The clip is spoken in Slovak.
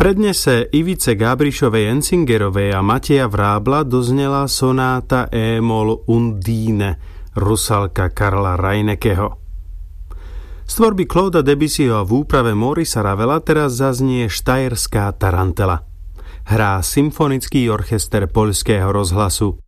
prednese Ivice Gábrišovej Enzingerovej a Mateja Vrábla doznela sonáta E-moll Undine, Rusalka Karla Reinekeho. Z tvorby Clauda Debussyho v úprave Maurice Ravela teraz zaznie Štajerská tarantela. Hrá symfonický orchester Poľského rozhlasu.